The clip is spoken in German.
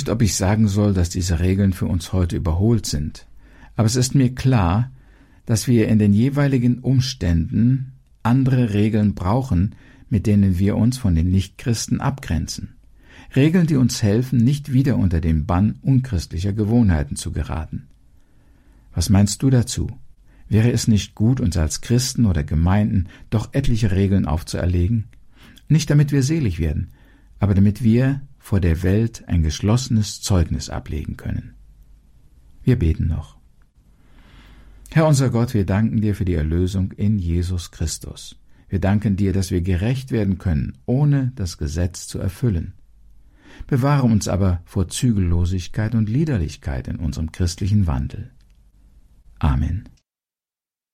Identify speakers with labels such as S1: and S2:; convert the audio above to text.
S1: nicht, ob ich sagen soll, dass diese Regeln für uns heute überholt sind, aber es ist mir klar, dass wir in den jeweiligen Umständen andere Regeln brauchen, mit denen wir uns von den Nichtchristen abgrenzen. Regeln, die uns helfen, nicht wieder unter den Bann unchristlicher Gewohnheiten zu geraten. Was meinst du dazu? Wäre es nicht gut, uns als Christen oder Gemeinden doch etliche Regeln aufzuerlegen? Nicht damit wir selig werden, aber damit wir vor der Welt ein geschlossenes Zeugnis ablegen können. Wir beten noch. Herr unser Gott, wir danken dir für die Erlösung in Jesus Christus. Wir danken dir, dass wir gerecht werden können, ohne das Gesetz zu erfüllen. Bewahre uns aber vor Zügellosigkeit und Liederlichkeit in unserem christlichen Wandel. Amen.